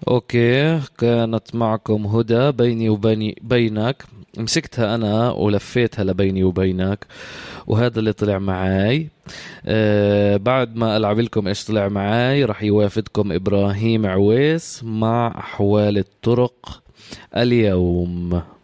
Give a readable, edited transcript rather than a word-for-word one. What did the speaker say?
اوكي، كانت معكم هدى بيني بينك. مسكتها انا ولفيتها لبيني وبينك، وهذا اللي طلع معاي. بعد ما العب لكم ايش طلع معاي، راح يوافدكم ابراهيم عويس مع احوال الطرق اليوم.